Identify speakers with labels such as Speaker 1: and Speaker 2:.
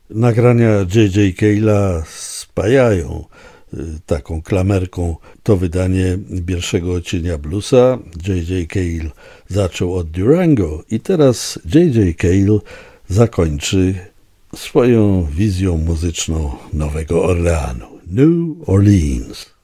Speaker 1: Nagrania J.J. Cale'a spajają taką klamerką to wydanie pierwszego odcienia bluesa. J.J. Cale zaczął od Durango i teraz J.J. Cale zakończy swoją wizją muzyczną Nowego Orleanu, New Orleans.